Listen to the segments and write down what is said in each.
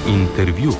Intervju.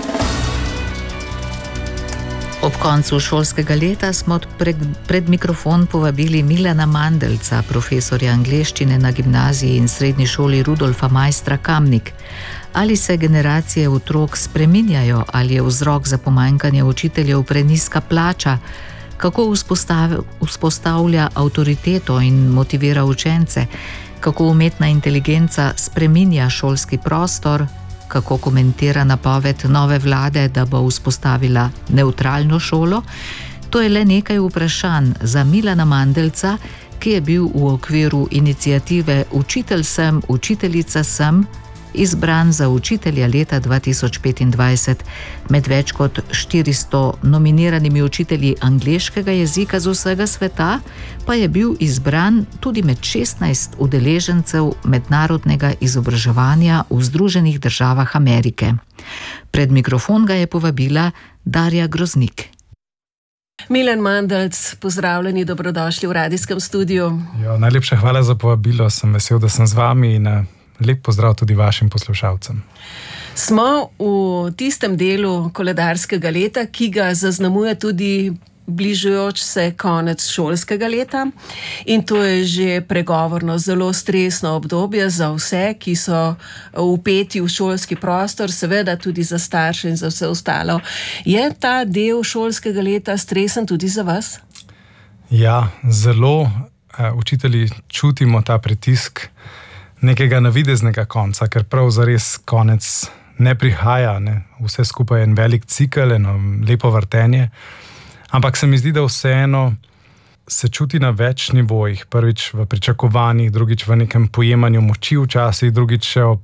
Ob koncu šolskega leta smo pred mikrofon povabili Milana Mandelca, profesorja angleščine na gimnaziji in srednji šoli Rudolfa Maistra Kamnik. Ali se generacije otrok spreminjajo, ali je vzrok za pomanjkanje učiteljev prenizka plača, kako vzpostavlja avtoriteto in motivira učence, kako umetna inteligenca spreminja šolski prostor, kako komentira napoved nove vlade, da bo vzpostavila nevtralno šolo. To je le nekaj vprašanj za Milana Mandelca, ki je bil v okviru iniciative Učitelj sem, učiteljica sem izbran za učitelja leta 2025. Med več kot 400 nominiranimi učitelji angleškega jezika z vsega sveta pa je bil izbran tudi med 16 udeležencev mednarodnega izobraževanja v Združenih državah Amerike. Pred mikrofon ga je povabila Darja Groznik. Milan Mandelc, pozdravljeni, dobrodošli v radijskem studiu. Najlepša hvala za povabilo, sem vesel, da sem z vami in lep pozdrav tudi vašim poslušalcem. Smo v tistem delu koledarskega leta, ki ga zaznamuje tudi bližajoč se konec šolskega leta, in to je že pregovorno zelo stresno obdobje za vse, ki so vpeti v šolski prostor, seveda tudi za starše in za vse ostalo. Je ta del šolskega leta stresen tudi za vas? Ja, zelo. Učitelji čutimo ta pritisk nekega navideznega konca, ker prav zares konec ne prihaja, ne? Vse skupaj je en velik cikel, eno lepo vrtenje, ampak se mi zdi, da vseeno se čuti na več nivojih, prvič v pričakovanjih, drugič v nekem pojemanju moči včasih, drugič še ob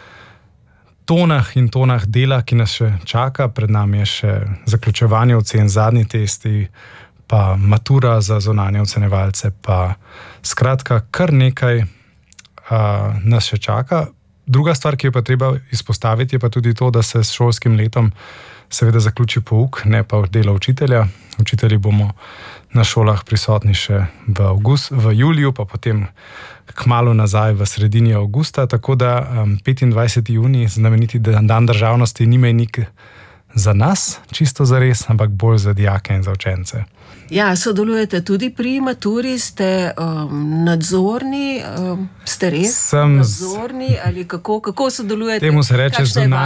tonah in tonah dela, ki nas še čaka, pred nami je še zaključevanje ocen, zadnji testi, pa matura za zunanje ocenjevalce, pa skratka kar nekaj nas še čaka. Druga stvar, ki jo pa treba izpostaviti, je pa tudi to, da se s šolskim letom seveda zaključi pouk, ne pa delo učitelja. Učitelji bomo na šolah prisotni še v juliju, pa potem kmalu nazaj v sredini avgusta, tako da 25. junij, znameniti dan državnosti, ni mejnik za nas, čisto zares, ampak bolj za dijake in za učence. Ja, sodelujete tudi pri maturi, ste nadzorni, ste res nadzorni ali kako sodelujete? Temu se reče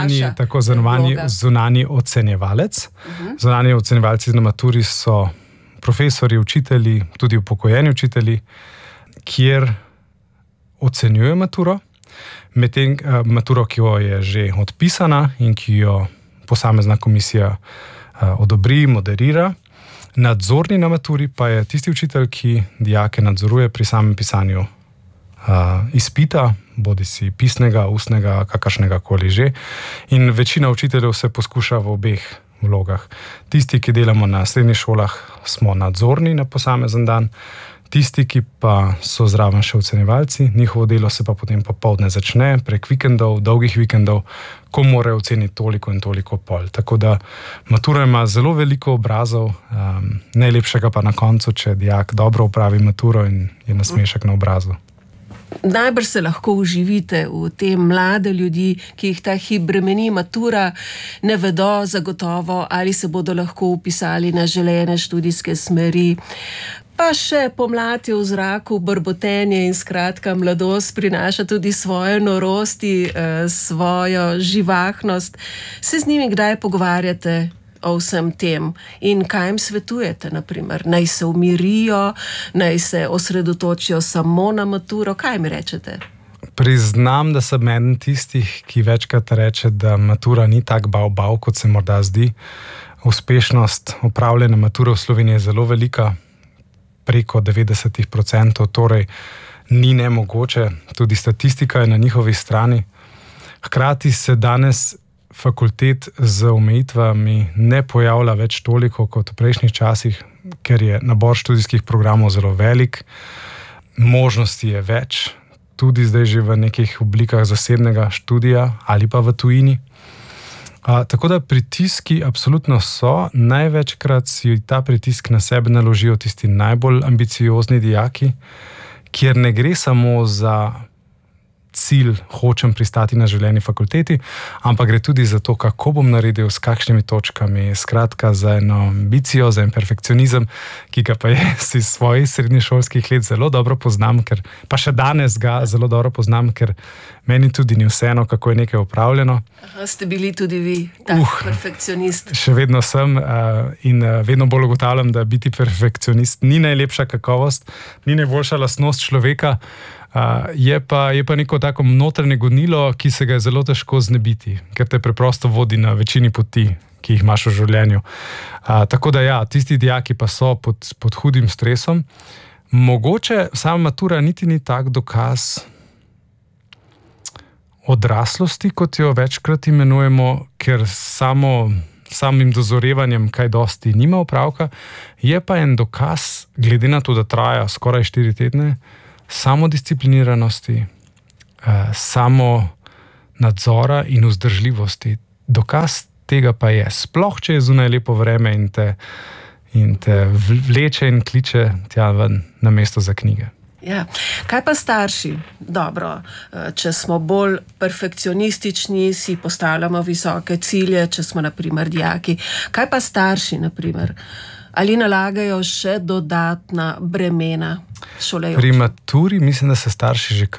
zunanji ocenjevalec. Zunanji ocenjevalci na maturi so profesori, učitelji, tudi upokojeni učitelji, kjer ocenjujejo maturo, medtem maturo, ki jo je že odpisana in ki jo posamezna komisija odobri, moderira. Nadzorni na maturi pa je tisti učitelj, ki dijake nadzoruje pri samem pisanju izpita, bodisi pisnega, ustnega, kakršnega koli že. In večina učiteljev se poskuša v obeh vlogah. Tisti, ki delamo na srednjih šolah, smo nadzorni na posamezen dan. Tisti, ki pa so zraven še ocenjevalci, njihovo delo se pa potem popoldne začne, prek vikendov, dolgih vikendov, ko morajo oceniti toliko in toliko pol. Tako da matura ima zelo veliko obrazov, najlepšega pa na koncu, če dijak dobro opravi maturo in je nasmešek na obrazu. Najbrž se lahko uživite v te mlade ljudi, ki jih ta hip bremeni matura, ne vedo zagotovo, ali se bodo lahko vpisali na želene študijske smeri. Pa še pomlad je v zraku, brbotenje in skratka mladost prinaša tudi svoje norosti, svojo živahnost. Se z njimi kdaj pogovarjate o vsem tem in kaj jim svetujete, naprimer? Naj se umirijo, naj se osredotočijo samo na maturo, kaj mi rečete? Priznam, da sem eden tistih, ki večkrat reče, da matura ni tak bav, kot se morda zdi. Uspešnost opravljene mature v Sloveniji je zelo velika, preko 90%, torej ni nemogoče, tudi statistika je na njihovi strani. Hkrati se danes fakultet z omejitvami ne pojavlja več toliko kot v prejšnjih časih, ker je nabor študijskih programov zelo velik, možnosti je več, tudi zdaj že v nekih oblikah zasebnega študija ali pa v tujini. Tako da pritiski absolutno so, največkrat si ta pritisk na sebe naložijo tisti najbolj ambiciozni dijaki, kjer ne gre samo za cilj, hočem pristati na želeni fakulteti, ampak gre tudi za to, kako bom naredil, s kakšnimi točkami, skratka za eno ambicijo, za en perfekcionizem, ki ga pa jaz iz svojih srednješolskih let zelo dobro poznam, pa še danes ga zelo dobro poznam, ker meni tudi ni vseeno, kako je nekaj upravljeno. Aha, ste bili tudi vi tak perfekcionist? Še vedno sem in vedno bolj ugotavljam, da biti perfekcionist ni najlepša kakovost, ni najboljša lastnost človeka, je pa neko tako notranje gonilo, ki se ga je zelo težko znebiti, ker te preprosto vodi na večini poti, ki jih imaš v življenju. Tako da ja, tisti dijaki pa so pod hudim stresom. Mogoče sama matura niti ni tak dokaz odraslosti, kot jo večkrat imenujemo, ker samim dozorevanjem kaj dosti nima opravka, je pa en dokaz, glede na to, da traja skoraj 4 tedne, samodiscipliniranosti, samo nadzora in vzdržljivosti. Dokaz tega pa je, sploh če je zunaj lepo vreme in te vleče in kliče tja ven na mesto za knjige. Ja. Kaj pa starši? Dobro, če smo bolj perfekcionistični, si postavljamo visoke cilje, če smo na primer dijaki. Kaj pa starši, na primer? Ali nalagajo še dodatna bremena šolajočim? Pri maturi mislim, da se starši že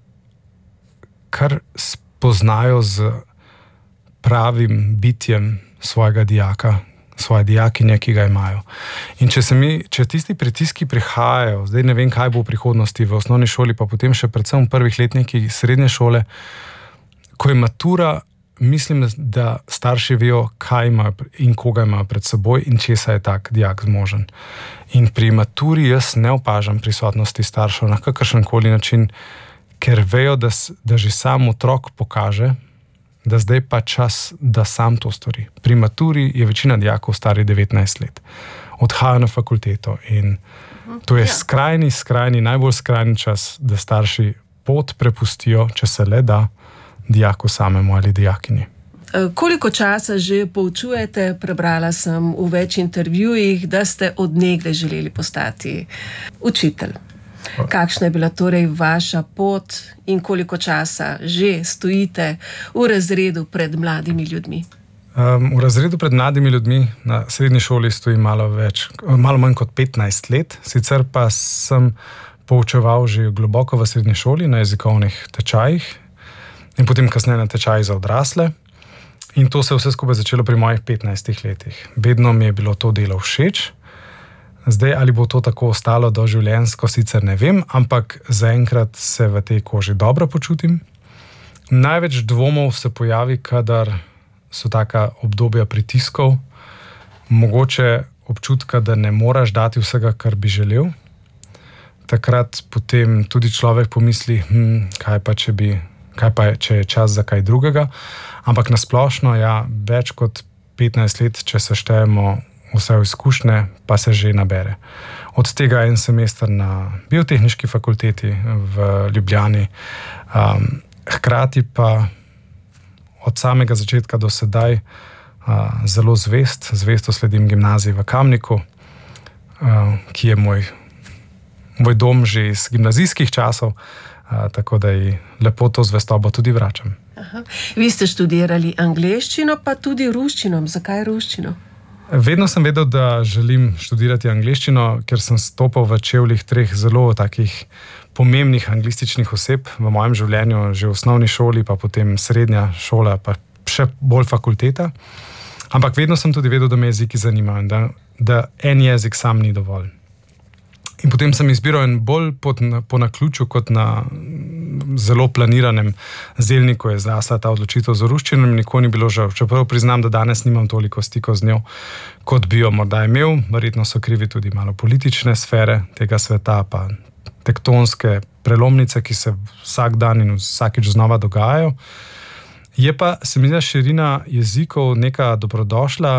kar spoznajo z pravim bitjem svojega dijaka, svoje dijakinje, ki ga imajo. In če tisti pritiski prihajajo, zdaj ne vem, kaj bo v prihodnosti v osnovni šoli, pa potem še predvsem v prvih letnikih srednje šole, ko je matura, mislim, da starši vejo, kaj imajo in koga imajo pred seboj in česa je tak dijak zmožen. In pri maturi jaz ne opažam prisotnosti staršev na kakršenkoli način, ker vejo, da že sam otrok pokaže, da zdaj pa čas, da sam to stori. Pri maturi je večina dijakov stari 19 let. Odhajajo na fakulteto in to je skrajni, najbolj skrajni čas, da starši pot prepustijo, če se le da, dijaku samemu ali dijakinji. Koliko časa že poučujete? Prebrala sem v več intervjujih, da ste od nekdaj želeli postati učitelj. Kakšna je bila torej vaša pot in koliko časa že stojite v razredu pred mladimi ljudmi? V razredu pred mladimi ljudmi na srednji šoli stoji malo manj kot 15 let, sicer pa sem poučeval že globoko v srednji šoli na jezikovnih tečajih in potem kasneje na tečajih za odrasle. In to se je vse skupaj začelo pri mojih 15 letih. Vedno mi je bilo to delo všeč. Zdaj, ali bo to tako ostalo doživljenjsko, sicer ne vem, ampak zaenkrat se v tej koži dobro počutim. Največ dvomov se pojavi, kadar so taka obdobja pritiskov, mogoče občutka, da ne moraš dati vsega, kar bi želel. Takrat potem tudi človek pomisli, kaj pa, če je čas za kaj drugega. Ampak nasplošno, ja, več kot 15 let, če se štejemo vse izkušnje, pa se že nabere. Od tega en semester na biotehniški fakulteti v Ljubljani, hkrati pa od samega začetka do sedaj zelo zvesto sledim gimnaziji v Kamniku, ki je moj dom že iz gimnazijskih časov, tako da ji lepo to zvestobo tudi vračam. Aha. Vi ste študirali angleščino, pa tudi ruščino. Zakaj ruščino? Vedno sem vedel, da želim študirati angleščino, ker sem stopil v čevljih 3 zelo takih pomembnih anglističnih oseb v mojem življenju, že v osnovni šoli, pa potem srednja šola, pa še bolj fakulteta. Ampak vedno sem tudi vedel, da me jeziki zanimajo, da en jezik sam ni dovolj. In potem sem izbiral en bolj po naključju kot na zelo planiranem zelniku je zrasla ta odločitev za ruščino in nikoli ni bilo žal. Čeprav priznam, da danes nimam toliko stikov z njo, kot bi jo morda imel. Verjetno so krivi tudi malo politične sfere tega sveta, pa tektonske prelomnice, ki se vsak dan in vsakič znova dogajajo. Je pa, se mi zdi, širina jezikov neka dobrodošla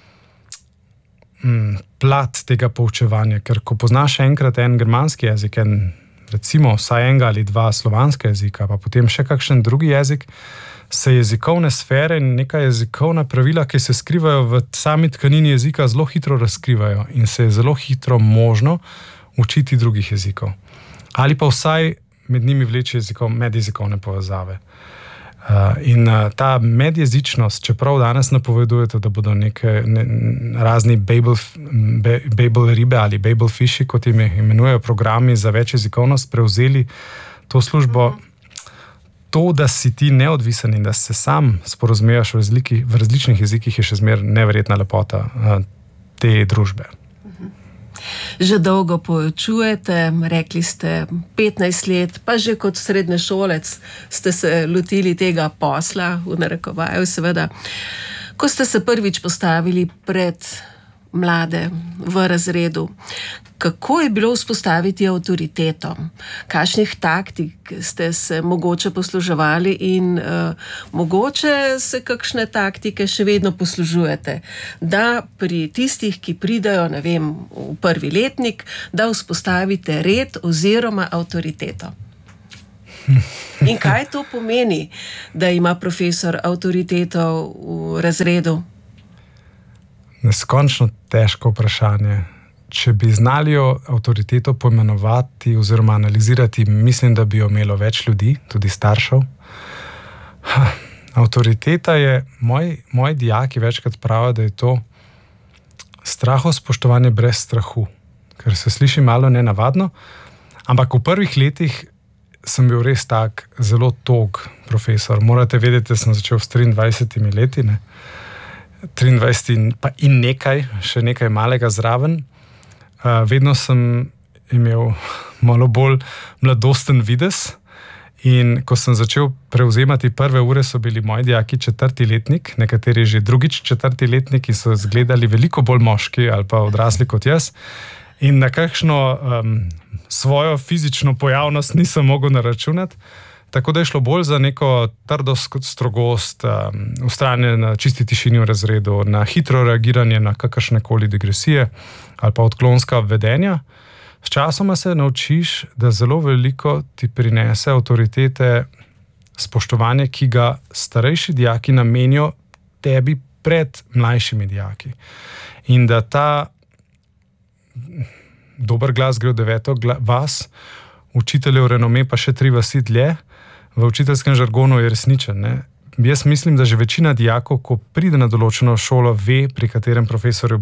plat tega poučevanja, ker ko poznaš enkrat en germanski jezik, recimo vsaj enega ali 2 slovanska jezika, pa potem še kakšen drugi jezik, se jezikovne sfere in neka jezikovna pravila, ki se skrivajo v sami tkanini jezika, zelo hitro razkrivajo in se je zelo hitro možno učiti drugih jezikov. Ali pa vsaj med njimi vleče medjezikovne povezave. In ta medjezičnost, čeprav danes napovedujete, da bodo razni Babel ribe ali Babel fishi, kot jim imenujejo programi za večjezikovnost, prevzeli to službo, to, da si ti neodvisen in da se sam sporazumevaš v različnih jezikih, je še zmeraj neverjetna lepota te družbe. Že dolgo poučujete, rekli ste 15 let, pa že kot srednješolec ste se lotili tega posla, v narekovaju seveda. Ko ste se prvič postavili pred mlade v razredu, kako je bilo vzpostaviti avtoriteto? Kakšnih taktik ste se mogoče posluževali in mogoče se kakšne taktike še vedno poslužujete, da pri tistih, ki pridajo, ne vem, v prvi letnik, da vzpostavite red oziroma avtoriteto? In kaj to pomeni, da ima profesor avtoriteto v razredu? Neskončno težko vprašanje. Če bi znali avtoriteto poimenovati oziroma analizirati, mislim, da bi jo imelo več ljudi, tudi staršev. Avtoriteta je, moji dijaki večkrat pravijo, da je to strahospoštovanje brez strahu, ker se sliši malo nenavadno, ampak v prvih letih sem bil res tak zelo tog profesor. Morate vedeti, da sem začel s 23 leti, 23 in nekaj, še nekaj malega zraven. Vedno sem imel malo bolj mladosten videz in ko sem začel prevzemati prve ure, so bili moji dijaki 4. letnik, nekateri že drugič 4. letnik in so izgledali veliko bolj moški ali pa odrasli kot jaz. In na kakšno svojo fizično pojavnost nisem mogel naračunati, tako da je šlo bolj za neko trdost kot strogost, vztrajanje na čisti tišini v razredu, na hitro reagiranje na kakršnekoli digresije ali pa odklonska vedenja. Sčasoma se naučiš, da zelo veliko ti prinese avtoritete spoštovanje, ki ga starejši dijaki namenijo tebi pred mlajšimi dijaki. In da ta dober glas gre v 9. vas, učiteljev renome pa še 3 vasi dlje, v učiteljskem žargonu je resničen. Jaz mislim, da že večina dijakov, ko pride na določeno šolo, ve, pri katerem profesorju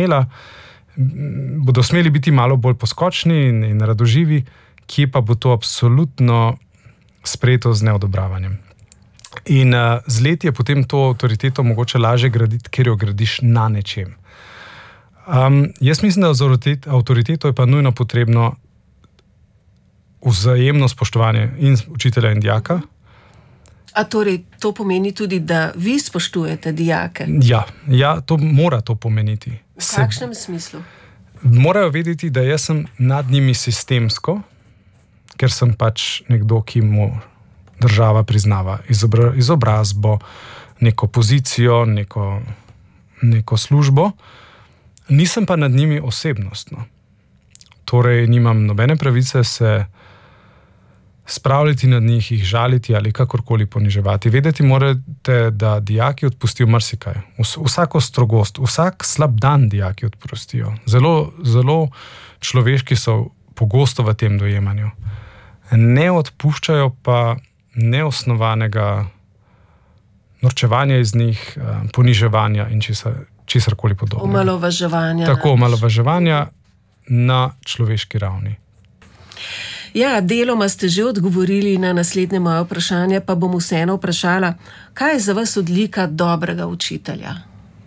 bodo smeli biti malo bolj poskočni in radoživi, kje pa bo to absolutno sprejeto z neodobravanjem. In z leti je potem to avtoriteto mogoče lažje graditi, ker jo gradiš na nečem. Jaz mislim, da za avtoriteto je pa nujno potrebno vzajemno spoštovanje in učitelja in dijaka. A torej to pomeni tudi, da vi spoštujete dijake? Ja, to mora to pomeniti. V kakšnem smislu? Morajo vedeti, da jaz sem nad njimi sistemsko, ker sem pač nekdo, ki mu država priznava izobrazbo, neko pozicijo, neko službo. Nisem pa nad njimi osebnostno. Torej, nimam nobene pravice se spravljati nad njih, jih žaliti ali kakorkoli poniževati. Vedeti morate, da dijaki odpustijo marsikaj. Vsako strogost, vsak slab dan dijaki odpustijo. Zelo, zelo človeški so pogosto v tem dojemanju. Ne odpuščajo pa neosnovanega norčevanja iz njih, poniževanja in česarkoli podobnega. Omalovaževanja. Tako, omalovaževanja na človeški ravni. Ja, deloma ste že odgovorili na naslednje moje vprašanje, pa bom vseeno vprašala, kaj je za vas odlika dobrega učitelja?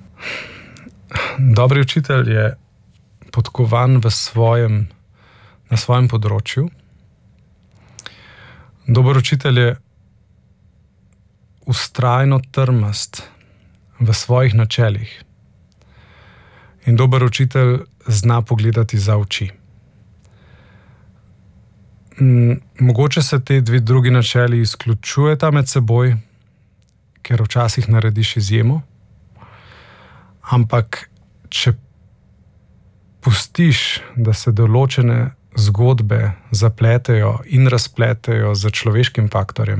Dobri učitelj je podkovan na svojem področju. Dober učitelj je vztrajno trmast v svojih načelih. In dober učitelj zna pogledati za oči. Mogoče se te dve drugi načeli izključujeta med seboj, ker včasih narediš izjemo, ampak če pustiš, da se določene zgodbe zapletejo in razpletejo z človeškim faktorjem,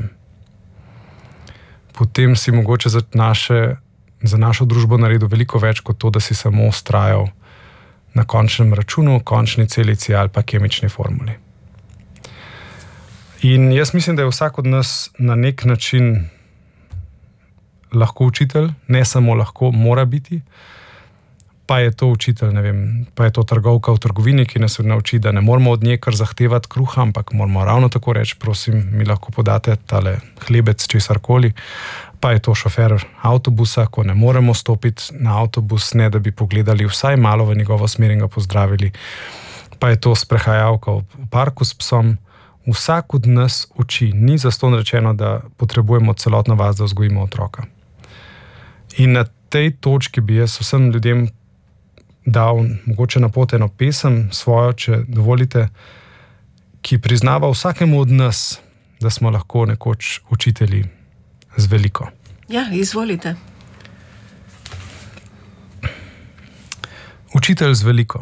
potem si mogoče za našo družbo naredil veliko več kot to, da si samo vztrajal na končnem računu, končni celici ali pa kemični formuli. In jaz mislim, da je vsak od nas na nek način lahko učitelj, ne samo lahko, mora biti. Pa je to učitelj, ne vem, pa je to trgovka v trgovini, ki nas nauči, da ne moramo od nje kar zahtevati kruha, ampak moramo ravno tako reči, prosim, mi lahko podate tale hlebec, česarkoli. Pa je to šofer avtobusa, ko ne moremo stopiti na avtobus, ne da bi pogledali vsaj malo v njegovo smer in ga pozdravili. Pa je to sprehajalka v parku s psom. Vsak od nas uči. Ni zastonj rečeno, da potrebujemo celotno vas, da vzgojimo otroka. In na tej točki bi jaz vsem ljudem dal mogoče na pot eno pesem svojo, če dovolite, ki priznava vsakemu od nas, da smo lahko nekoč učitelji z veliko. Ja, izvolite. Učitelj z veliko.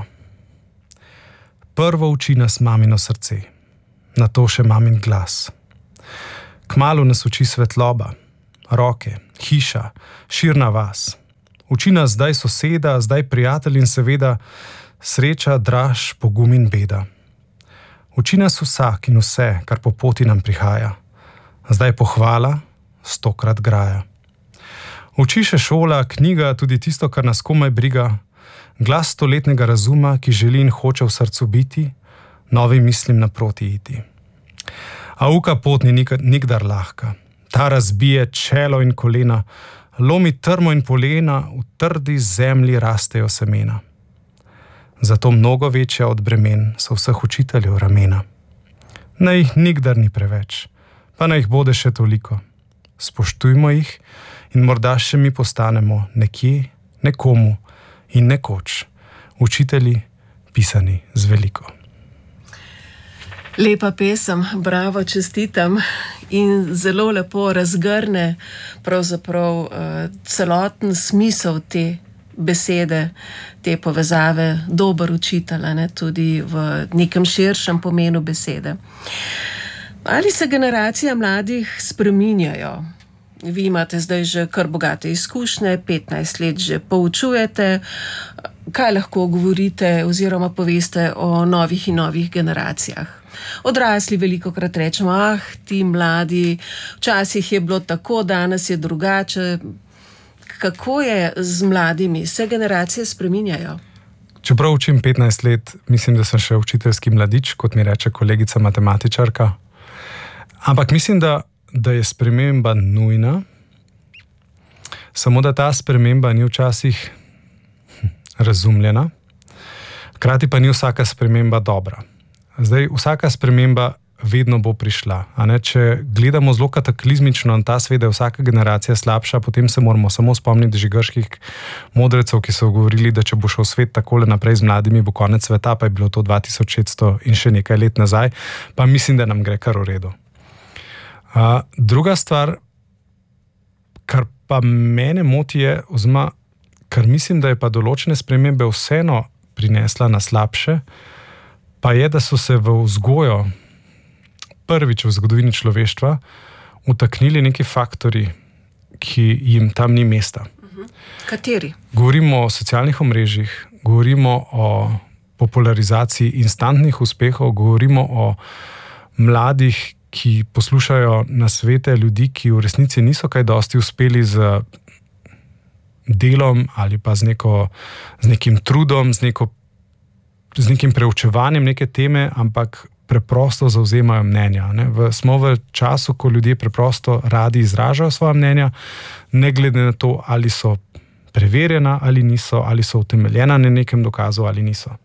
Prvo uči nas mamino srce, nato še mamin glas. Kmalu nas uči svetloba, roke, hiša, širna vas. Uči nas zdaj soseda, zdaj prijatelj in seveda sreča, draž, pogum in beda. Uči nas vsak in vse, kar po poti nam prihaja. Zdaj pohvala, 100-krat graja. Uči še šola, knjiga, tudi tisto, kar nas komaj briga, glas stoletnega razuma, ki želi in hoče v srcu biti, novim mislim naproti iti. A uka pot ni nikdar lahka. Ta razbije čelo in kolena, lomi trmo in polena, v trdi zemlji rastejo semena. Zato mnogo večja od bremen so vseh učiteljev ramena. Naj jih nikdar ni preveč, pa naj jih bode še toliko. Spoštujmo jih in morda še mi postanemo nekje, nekomu in nekoč učitelji pisani z veliko. Lepa pesem, bravo, čestitam in zelo lepo razgrne pravzaprav celoten smisel te besede, te povezave, dober učitelj, ne, tudi v nekem širšem pomenu besede. Ali se generacije mladih spreminjajo? Vi imate zdaj že kar bogate izkušnje, 15 let že poučujete. Kaj lahko govorite oziroma poveste o novih in novih generacijah? Odrasli velikokrat rečemo, ti mladi, včasih je bilo tako, danes je drugače. Kako je z mladimi? Se generacije spreminjajo? Čeprav učim 15 let, mislim, da sem še učiteljski mladič, kot mi reče kolegica matematičarka. Ampak mislim, da je sprememba nujna, samo da ta sprememba ni včasih razumljena, hkrati pa ni vsaka sprememba dobra. Zdaj, vsaka sprememba vedno bo prišla. A ne? Če gledamo zelo kataklizmično na ta svet, da je vsaka generacija slabša, potem se moramo samo spomniti že grških modrecev, ki so govorili, da če bo šel svet takole naprej z mladimi, bo konec sveta, pa je bilo to 2600 in še nekaj let nazaj, pa mislim, da nam gre kar v redu. Druga stvar, kar pa mene moti je, oziroma kar mislim, da je pa določene spremembe vseeno prinesla na slabše, pa je, da so se v vzgojo prvič v zgodovini človeštva vtaknili neki faktori, ki jim tam ni mesta. Kateri? Govorimo o socialnih omrežjih, govorimo o popularizaciji instantnih uspehov, govorimo o mladih, ki poslušajo nasvete ljudi, ki v resnici niso kaj dosti uspeli z delom ali pa z nekim trudom, z nekim preučevanjem neke teme, ampak preprosto zavzemajo mnenja. Smo v času, ko ljudje preprosto radi izražajo svoja mnenja, ne glede na to, ali so preverjena ali niso, ali so utemeljena na nekem dokazu ali niso.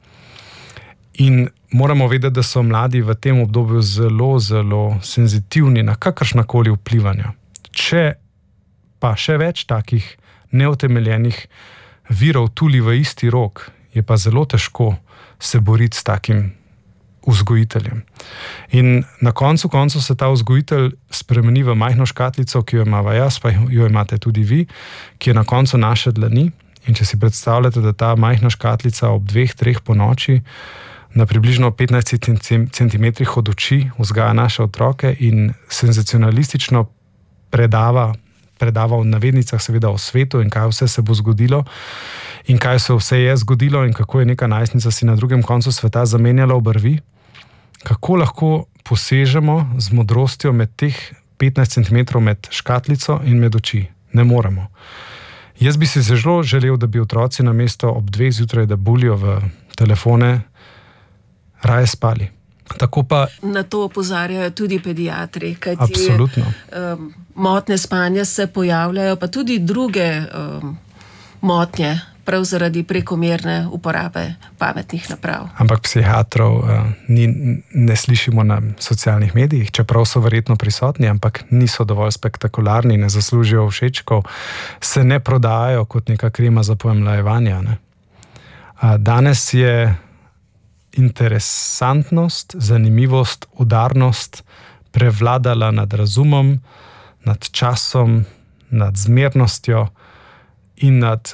In moramo vedeti, da so mladi v tem obdobju zelo, zelo senzitivni na kakršnakoli vplivanja. Če pa še več takih neutemeljenih virov tuli v isti rok, je pa zelo težko se boriti s takim vzgojiteljem. In na koncu se ta vzgojitelj spremeni v majhno škatlico, ki jo imava jaz, pa jo imate tudi vi, ki je na koncu naše dlani. In če si predstavljate, da ta majhna škatlica ob 2-3 po noči na približno 15 cm od oči vzgaja naše otroke in senzacionalistično predava v navednicah seveda o svetu in kaj vse se bo zgodilo in kaj se vse je zgodilo in kako je neka najstnica si na drugem koncu sveta zamenjala obrvi kako lahko posežemo z modrostjo med teh 15 cm med škatlico in med oči. Ne moremo. Jaz bi si zelo želel, da bi otroci namesto ob 2 zjutraj, da bulijo v telefone, raje spali. Tako pa na to opozarjajo tudi pediatri, kajti absolutno. Motnje spanja se pojavljajo, pa tudi druge motnje, prav zaradi prekomerne uporabe pametnih naprav. Ampak psihiatrov ne slišimo na socialnih medijih, čeprav so verjetno prisotni, ampak niso dovolj spektakularni, ne zaslužijo všečkov, se ne prodajajo kot neka krema za pojemljevanja. Danes je interesantnost, zanimivost, udarnost prevladala nad razumom, nad časom, nad zmernostjo in nad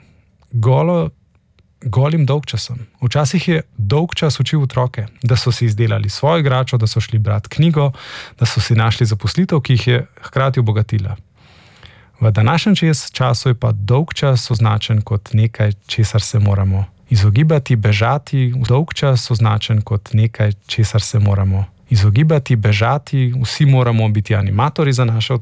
golim dolgčasom. Včasih je dolgčas učil otroke, da so si izdelali svojo igračo, da so šli brati knjigo, da so si našli zaposlitev, ki jih je hkrati obogatila. V današnjem času je pa dolgčas označen kot nekaj, česar se moramo izogibati, bežati. Dolgčas označen kot nekaj, česar se moramo izogibati, bežati. Vsi moramo biti animatorji za naše